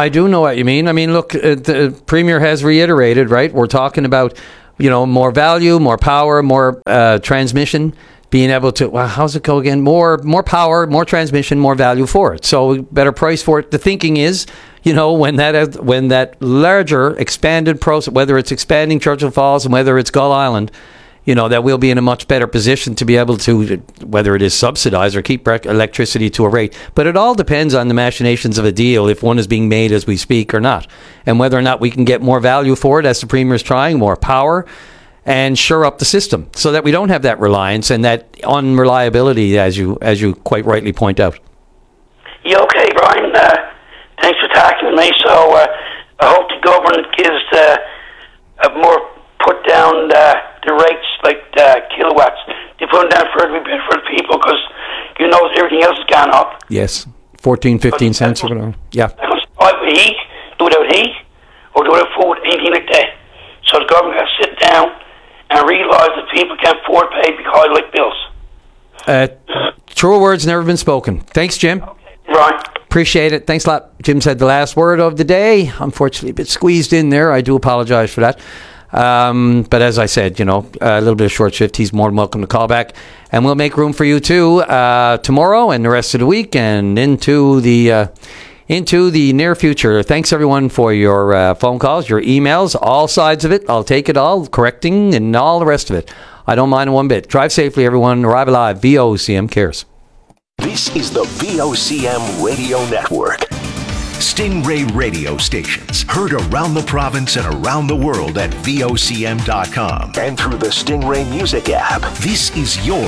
I do know what you mean. I mean, look, the Premier has reiterated, right? We're talking about, more value, more power, more transmission, being able to, how's it go again? More power, more transmission, more value for it. So better price for it. The thinking is, when that larger expanded process, whether it's expanding Churchill Falls and whether it's Gull Island, that we'll be in a much better position to be able to, whether it is subsidize or keep electricity to a rate. But it all depends on the machinations of a deal, if one is being made as we speak or not, and whether or not we can get more value for it, as the Premier is trying, more power, and shore up the system so that we don't have that reliance and that unreliability, as you quite rightly point out. Yeah, okay, Brian. Thanks for talking to me. So I hope the government gives a more put down the rates, like kilowatts. They put them down for every bit for the people, because everything else has gone up. Yes, 14, 15 cents or whatever. Yeah. With heat, do without heat, or do without food, anything like that. So the government has to sit down and realise that people can't afford to pay because of light bills. Truer words never been spoken. Thanks, Jim. Okay. Right. Appreciate it. Thanks a lot. Jim said the last word of the day. Unfortunately, a bit squeezed in there. I do apologise for that. But as I said, a little bit of short shift. He's more than welcome to call back, and we'll make room for you too tomorrow and the rest of the week and into the near future. Thanks everyone for your phone calls, your emails, all sides of it. I'll take it all, correcting and all the rest of it. I don't mind one bit. Drive safely, everyone. Arrive alive. VOCM cares. This is the VOCM Radio Network. Stingray radio stations heard around the province and around the world at VOCM.com and through the Stingray Music app. This is your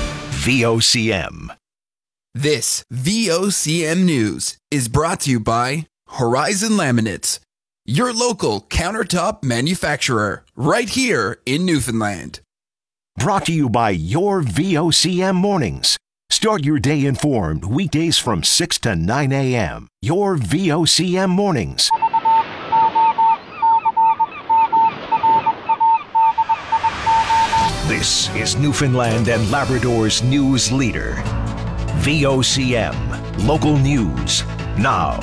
VOCM. This VOCM News is brought to you by Horizon Laminates, your local countertop manufacturer, right here in Newfoundland. Brought to you by your VOCM Mornings. Start your day informed weekdays from 6 to 9 a.m. Your VOCM Mornings. This is Newfoundland and Labrador's news leader. VOCM. Local news. Now.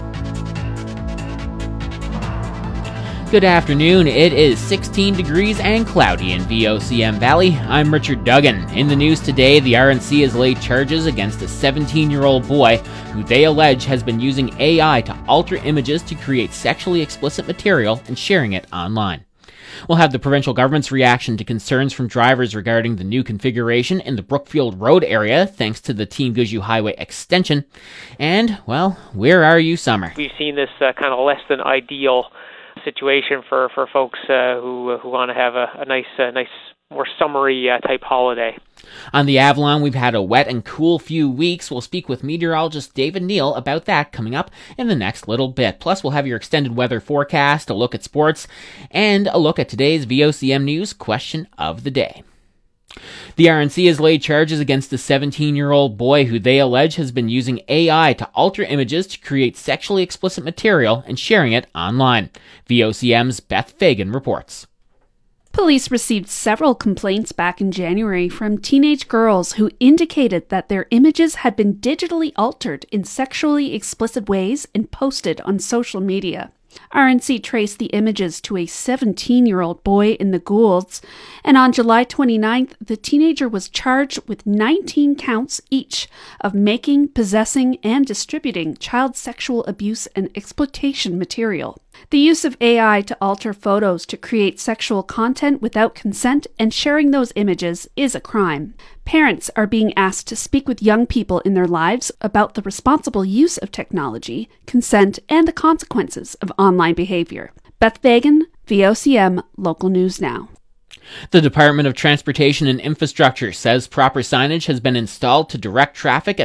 Good afternoon. It is 16 degrees and cloudy in VOCM Valley. I'm Richard Duggan. In the news today, the RNC has laid charges against a 17-year-old boy who they allege has been using AI to alter images to create sexually explicit material and sharing it online. We'll have the provincial government's reaction to concerns from drivers regarding the new configuration in the Brookfield Road area, thanks to the Team Gushue Highway extension. And, well, where are you, Summer? We've seen this kind of less than ideal situation for folks who want to have a nice, more summery type holiday. On the Avalon, we've had a wet and cool few weeks. We'll speak with meteorologist David Neal about that coming up in the next little bit. Plus, we'll have your extended weather forecast, a look at sports, and a look at today's VOCM News question of the day. The RNC has laid charges against a 17-year-old boy who they allege has been using AI to alter images to create sexually explicit material and sharing it online. VOCM's Beth Fagan reports. Police received several complaints back in January from teenage girls who indicated that their images had been digitally altered in sexually explicit ways and posted on social media. RNC traced the images to a 17-year-old boy in the Goulds, and on July 29th, the teenager was charged with 19 counts each of making, possessing, and distributing child sexual abuse and exploitation material. The use of AI to alter photos to create sexual content without consent and sharing those images is a crime. Parents are being asked to speak with young people in their lives about the responsible use of technology, consent, and the consequences of online behavior. Beth Fagan, VOCM, Local News Now. The Department of Transportation and Infrastructure says proper signage has been installed to direct traffic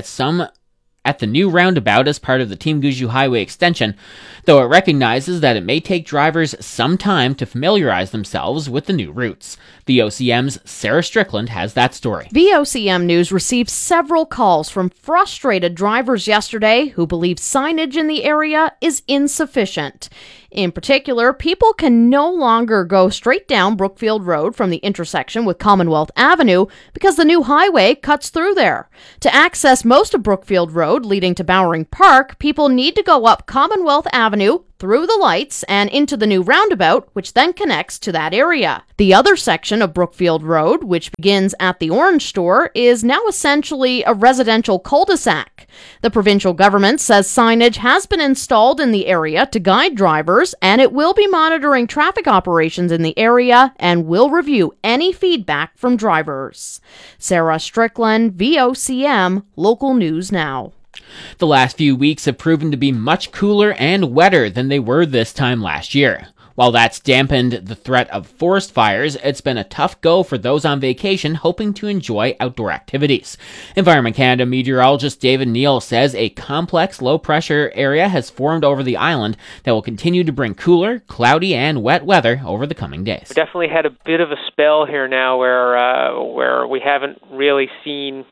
at the new roundabout as part of the Team Gushue Highway extension, though it recognizes that it may take drivers some time to familiarize themselves with the new routes. VOCM's Sarah Strickland has that story. VOCM News received several calls from frustrated drivers yesterday who believe signage in the area is insufficient. In particular, people can no longer go straight down Brookfield Road from the intersection with Commonwealth Avenue because the new highway cuts through there. To access most of Brookfield Road leading to Bowering Park, people need to go up Commonwealth Avenue, through the lights, and into the new roundabout, which then connects to that area. The other section of Brookfield Road, which begins at the Orange Store, is now essentially a residential cul-de-sac. The provincial government says signage has been installed in the area to guide drivers, and it will be monitoring traffic operations in the area and will review any feedback from drivers. Sarah Strickland, VOCM, Local News Now. The last few weeks have proven to be much cooler and wetter than they were this time last year. While that's dampened the threat of forest fires, it's been a tough go for those on vacation hoping to enjoy outdoor activities. Environment Canada meteorologist David Neal says a complex low-pressure area has formed over the island that will continue to bring cooler, cloudy, and wet weather over the coming days. We definitely had a bit of a spell here now where we haven't really seen.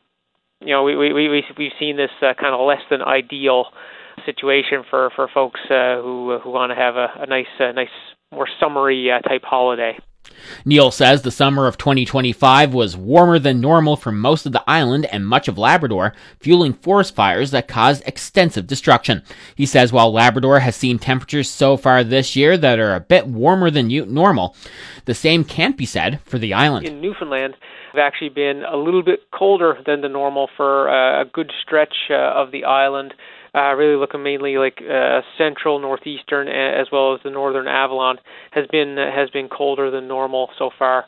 We've seen this kind of less than ideal situation for folks who want to have a nice, more summery type holiday. Neal says the summer of 2025 was warmer than normal for most of the island and much of Labrador, fueling forest fires that caused extensive destruction. He says while Labrador has seen temperatures so far this year that are a bit warmer than normal, the same can't be said for the island. In Newfoundland, it's actually been a little bit colder than the normal for a good stretch of the island. Really looking mainly like central, northeastern, as well as the northern Avalon has been colder than normal so far.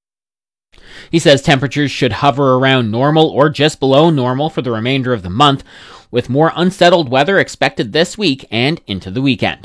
He says temperatures should hover around normal or just below normal for the remainder of the month, with more unsettled weather expected this week and into the weekend.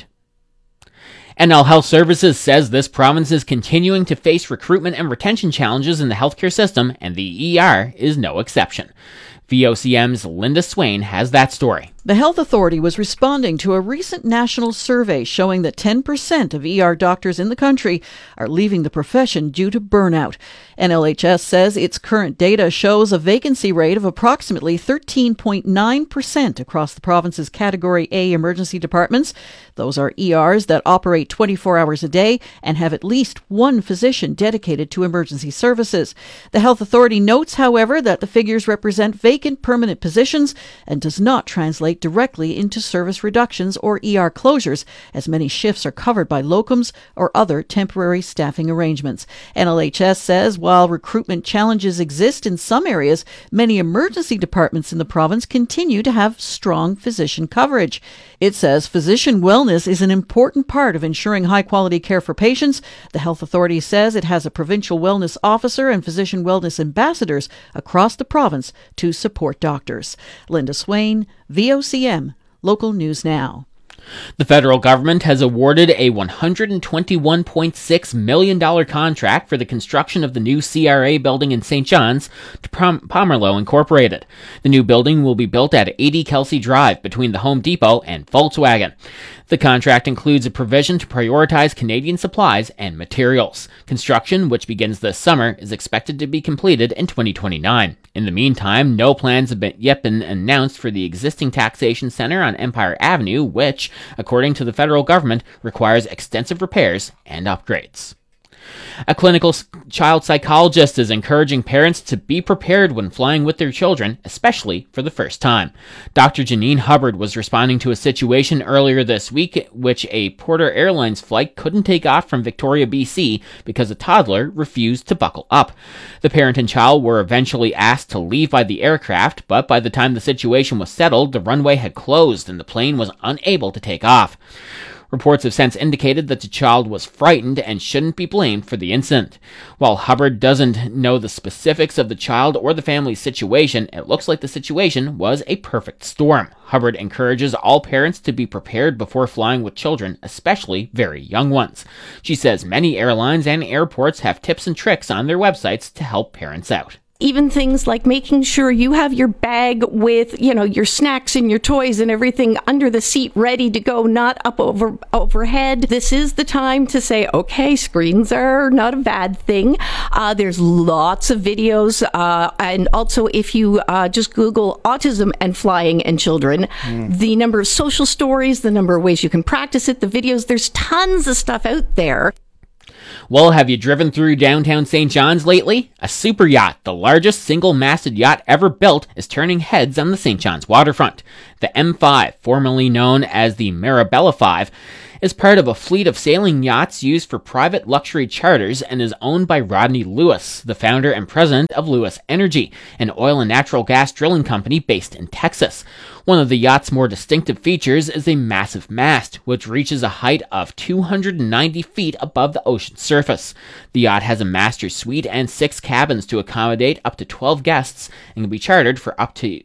NL Health Services says this province is continuing to face recruitment and retention challenges in the healthcare system, and the ER is no exception. VOCM's Linda Swain has that story. The Health Authority was responding to a recent national survey showing that 10% of ER doctors in the country are leaving the profession due to burnout. NLHS says its current data shows a vacancy rate of approximately 13.9% across the province's Category A emergency departments. Those are ERs that operate 24 hours a day and have at least one physician dedicated to emergency services. The Health Authority notes, however, that the figures represent vacant permanent positions and does not translate directly into service reductions or ER closures, as many shifts are covered by locums or other temporary staffing arrangements. NLHS says while recruitment challenges exist in some areas, many emergency departments in the province continue to have strong physician coverage. It says physician wellness is an important part of ensuring high-quality care for patients. The Health Authority says it has a provincial wellness officer and physician wellness ambassadors across the province to support doctors. Linda Swain, VOCM, Local News Now. The federal government has awarded a $121.6 million contract for the construction of the new CRA building in St. John's to Pomerleau Incorporated. The new building will be built at 80 Kelsey Drive between the Home Depot and Volkswagen. The contract includes a provision to prioritize Canadian supplies and materials. Construction, which begins this summer, is expected to be completed in 2029. In the meantime, no plans have yet been announced for the existing taxation center on Empire Avenue, which, according to the federal government, requires extensive repairs and upgrades. A clinical child psychologist is encouraging parents to be prepared when flying with their children, especially for the first time. Dr. Janine Hubbard was responding to a situation earlier this week in which a Porter Airlines flight couldn't take off from Victoria, BC because a toddler refused to buckle up. The parent and child were eventually asked to leave by the aircraft, but by the time the situation was settled, the runway had closed and the plane was unable to take off. Reports have since indicated that the child was frightened and shouldn't be blamed for the incident. While Hubbard doesn't know the specifics of the child or the family's situation, it looks like the situation was a perfect storm. Hubbard encourages all parents to be prepared before flying with children, especially very young ones. She says many airlines and airports have tips and tricks on their websites to help parents out. even things like making sure you have your bag with, your snacks and your toys and everything under the seat ready to go, not up overhead. This is the time to say, okay, screens are not a bad thing. There's lots of videos. And also, if you just Google autism and flying and children, the number of social stories, the number of ways you can practice it, the videos, there's tons of stuff out there. Well, have you driven through downtown St. John's lately? A super yacht, the largest single-masted yacht ever built, is turning heads on the St. John's waterfront. The M5, formerly known as the Marabella 5, is part of a fleet of sailing yachts used for private luxury charters and is owned by Rodney Lewis, the founder and president of Lewis Energy, an oil and natural gas drilling company based in Texas. One of the yacht's more distinctive features is a massive mast, which reaches a height of 290 feet above the ocean surface. The yacht has a master suite and 6 cabins to accommodate up to 12 guests and can be chartered for up to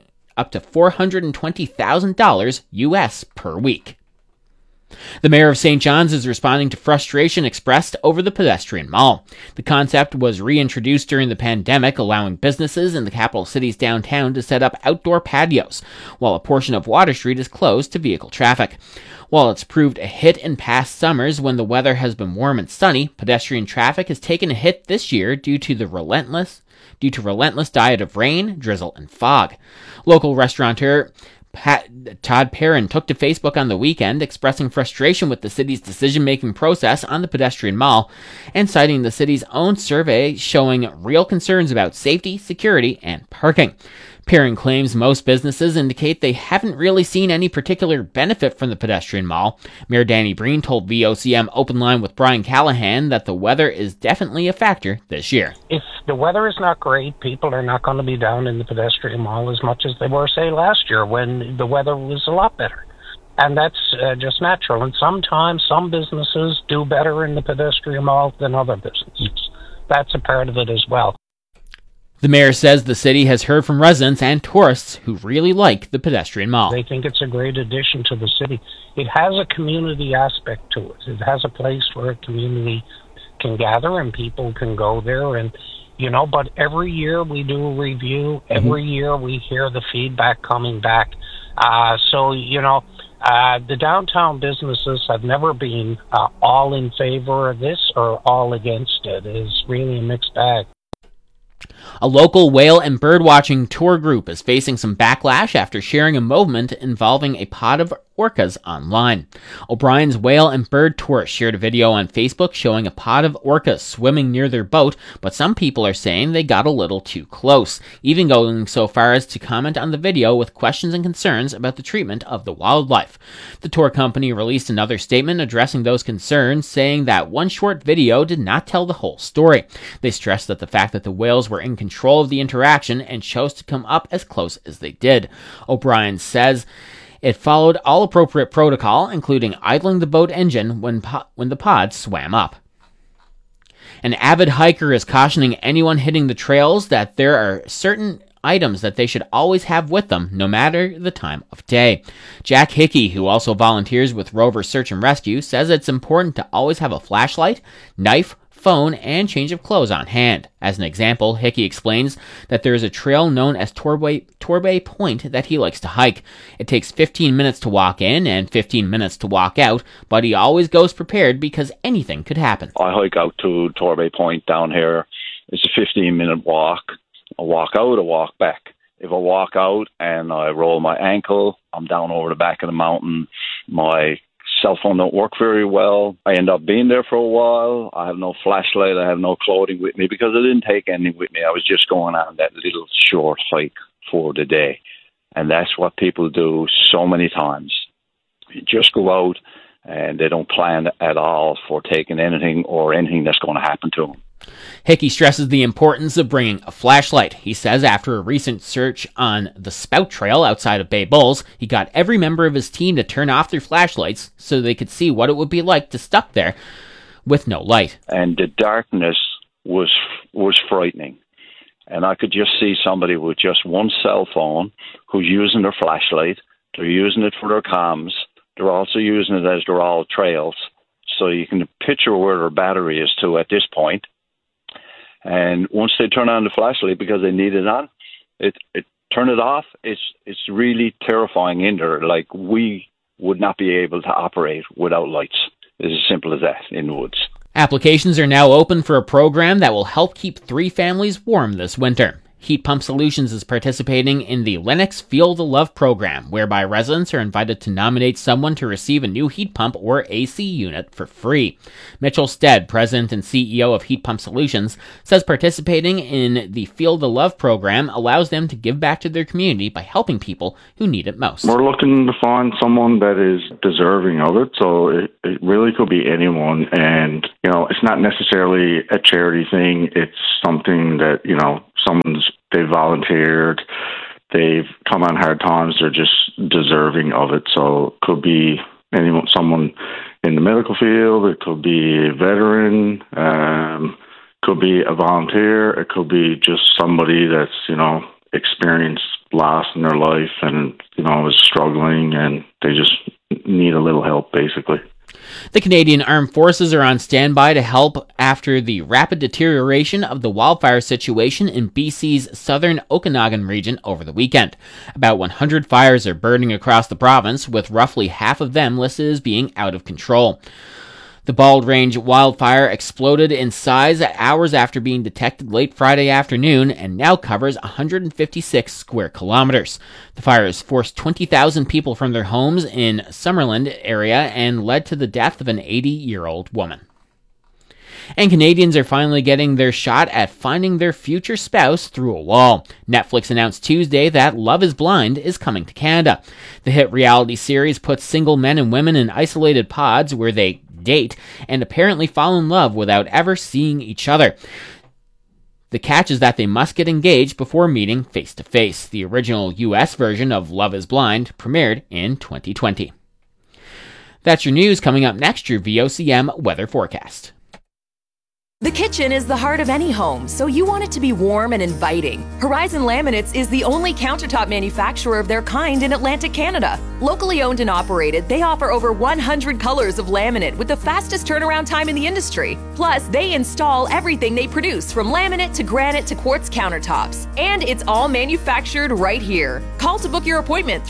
$420,000 US per week. The mayor of St. John's is responding to frustration expressed over the pedestrian mall. The concept was reintroduced during the pandemic, allowing businesses in the capital city's downtown to set up outdoor patios, while a portion of Water Street is closed to vehicle traffic. While it's proved a hit in past summers when the weather has been warm and sunny, pedestrian traffic has taken a hit this year due to relentless diet of rain, drizzle, and fog. Local restaurateur Todd Perrin took to Facebook on the weekend, expressing frustration with the city's decision-making process on the pedestrian mall and citing the city's own survey showing real concerns about safety, security, and parking. Perrin claims most businesses indicate they haven't really seen any particular benefit from the pedestrian mall. Mayor Danny Breen told VOCM Open Line with Brian Callahan that the weather is definitely a factor this year. If the weather is not great, people are not going to be down in the pedestrian mall as much as they were, say, last year when the weather was a lot better. And that's just natural. And sometimes some businesses do better in the pedestrian mall than other businesses. That's a part of it as well. The mayor says the city has heard from residents and tourists who really like the pedestrian mall. They think it's a great addition to the city. It has a community aspect to it. It has a place where a community can gather and people can go there. And, but every year we do a review. Every year we hear the feedback coming back. The downtown businesses have never been all in favor of this or all against it. It's really a mixed bag. A local whale and bird-watching tour group is facing some backlash after sharing a moment involving a pod of orcas online. O'Brien's Whale and Bird Tour shared a video on Facebook showing a pod of orcas swimming near their boat, but some people are saying they got a little too close, even going so far as to comment on the video with questions and concerns about the treatment of the wildlife. The tour company released another statement addressing those concerns, saying that one short video did not tell the whole story. They stressed that the fact that the whales were in control of the interaction and chose to come up as close as they did. O'Brien says it followed all appropriate protocol, including idling the boat engine when the pod swam up. An avid hiker is cautioning anyone hitting the trails that there are certain items that they should always have with them, no matter the time of day. Jack Hickey, who also volunteers with Rover Search and Rescue, says it's important to always have a flashlight, knife, phone, and change of clothes on hand. As an example, Hickey explains that there is a trail known as Torbay Point that he likes to hike. It takes 15 minutes to walk in and 15 minutes to walk out, but he always goes prepared because anything could happen. I hike out to Torbay Point down here. It's a 15-minute walk. I walk out, I walk back. If I walk out and I roll my ankle, I'm down over the back of the mountain. My cell phone don't work very well. I end up being there for a while. I have no flashlight. I have no clothing with me because I didn't take anything with me. I was just going on that little short hike for the day. And that's what people do so many times. You just go out and they don't plan at all for taking anything or anything that's going to happen to them. Hickey stresses the importance of bringing a flashlight. He says after a recent search on the Spout Trail outside of Bay Bulls, he got every member of his team to turn off their flashlights so they could see what it would be like to stuck there with no light. And the darkness was frightening. And I could just see somebody with just one cell phone who's using their flashlight. They're using it for their comms. They're also using it as they're all trails. So you can picture where their battery is to at this point. And once they turn on the flashlight because they need it on, it turn it off. It's really terrifying in there. Like, we would not be able to operate without lights. It's as simple as that in the woods. Applications are now open for a program that will help keep 3 families warm this winter. Heat Pump Solutions is participating in the Lennox Feel the Love program, whereby residents are invited to nominate someone to receive a new heat pump or AC unit for free. Mitchell Stead, president and CEO of Heat Pump Solutions, says participating in the Feel the Love program allows them to give back to their community by helping people who need it most. We're looking to find someone that is deserving of it, so it really could be anyone. And, it's not necessarily a charity thing. It's something that, they volunteered, they've come on hard times, they're just deserving of it. So it could be anyone, someone in the medical field, it could be a veteran, could be a volunteer, it could be just somebody that's, experienced loss in their life and, is struggling and they just need a little help, basically. The Canadian Armed Forces are on standby to help after the rapid deterioration of the wildfire situation in BC's southern Okanagan region over the weekend. About 100 fires are burning across the province, with roughly half of them listed as being out of control. The Bald Range wildfire exploded in size hours after being detected late Friday afternoon and now covers 156 square kilometers. The fire has forced 20,000 people from their homes in Summerland area and led to the death of an 80-year-old woman. And Canadians are finally getting their shot at finding their future spouse through a wall. Netflix announced Tuesday that Love is Blind is coming to Canada. The hit reality series puts single men and women in isolated pods where they date and apparently fall in love without ever seeing each other. The catch is that they must get engaged before meeting face to face. The original US version of Love is Blind premiered in 2020. That's your news. Coming up next, your VOCM weather forecast. The kitchen is the heart of any home, so you want it to be warm and inviting. Horizon Laminates is the only countertop manufacturer of their kind in Atlantic Canada. Locally owned and operated, they offer over 100 colors of laminate with the fastest turnaround time in the industry. Plus, they install everything they produce, from laminate to granite to quartz countertops. And it's all manufactured right here. Call to book your appointment,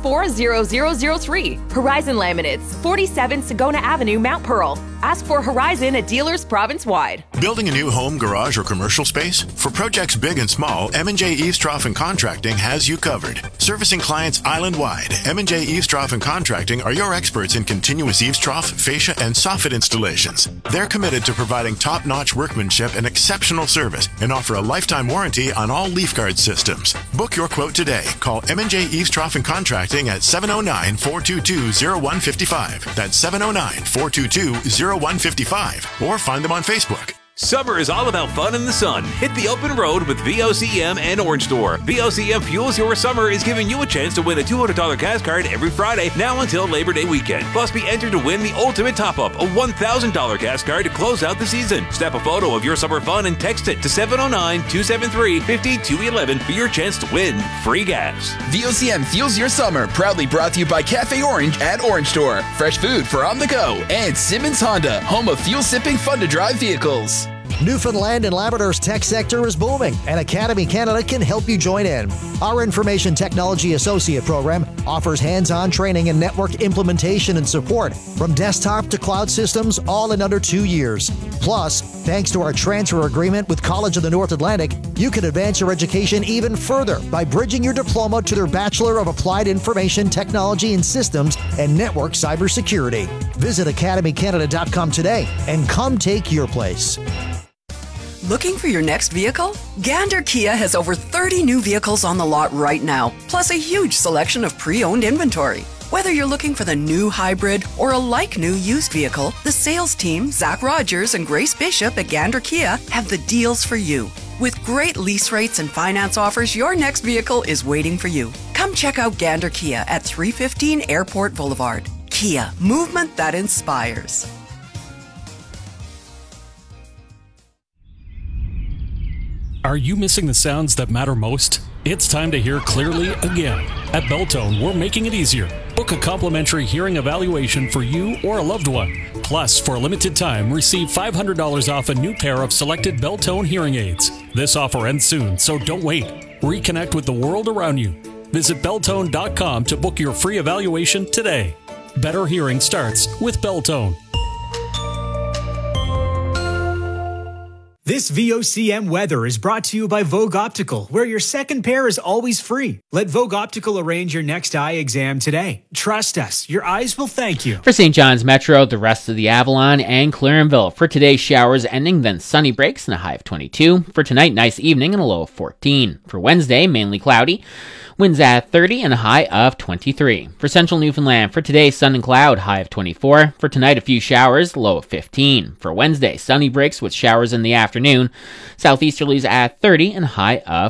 364-0003. Horizon Laminates, 47 Sagona Avenue, Mount Pearl. Ask for Horizon at dealers province-wide. Building a new home, garage, or commercial space? For projects big and small, M&J Eavestrough & Contracting has you covered. Servicing clients island-wide, M&J Eavestrough & Contracting are your experts in continuous eavestrough, fascia, and soffit installations. They're committed to providing top-notch workmanship and exceptional service and offer a lifetime warranty on all leaf guard systems. Book your quote today. Call M&J Eavestrough & Contracting at 709-422-0155. That's 709-422-0155. Or find them on Facebook. Summer is all about fun in the sun. Hit the open road with VOCM and Orange Store. VOCM Fuels Your Summer is giving you a chance to win a $200 gas card every Friday now until Labor Day weekend. Plus, be entered to win the ultimate top-up, a $1,000 gas card to close out the season. Snap a photo of your summer fun and text it to 709-273-5211 for your chance to win free gas. VOCM Fuels Your Summer, proudly brought to you by Cafe Orange at Orange Store. Fresh food for on the go. And Simmons Honda, home of fuel-sipping, fun-to-drive vehicles. Newfoundland and Labrador's tech sector is booming, and Academy Canada can help you join in. Our Information Technology Associate program offers hands-on training and network implementation and support, from desktop to cloud systems, all in under 2 years. Plus, thanks to our transfer agreement with College of the North Atlantic, you can advance your education even further by bridging your diploma to their Bachelor of Applied Information Technology and Systems and Network Cybersecurity. Visit academycanada.com today and come take your place. Looking for your next vehicle? Gander Kia has over 30 new vehicles on the lot right now, plus a huge selection of pre-owned inventory. Whether you're looking for the new hybrid or a like-new used vehicle, the sales team, Zach Rogers and Grace Bishop at Gander Kia, have the deals for you. With great lease rates and finance offers, your next vehicle is waiting for you. Come check out Gander Kia at 315 Airport Boulevard. Kia, movement that inspires. Are you missing the sounds that matter most? It's time to hear clearly again. At Beltone, we're making it easier. Book a complimentary hearing evaluation for you or a loved one. Plus, for a limited time, receive $500 off a new pair of selected Beltone hearing aids. This offer ends soon, so don't wait. Reconnect with the world around you. Visit Beltone.com to book your free evaluation today. Better hearing starts with Beltone. This VOCM weather is brought to you by Vogue Optical, where your second pair is always free. Let Vogue Optical arrange your next eye exam today. Trust us, your eyes will thank you. For St. John's Metro, the rest of the Avalon and Clarenville. For today, showers ending, then sunny breaks and a high of 22. For tonight, nice evening and a low of 14. For Wednesday, mainly cloudy. Winds at 30 and a high of 23. For central Newfoundland, for today, sun and cloud, high of 24. For tonight, a few showers, low of 15. For Wednesday, sunny breaks with showers in the afternoon. Southeasterlies at 30 and a high of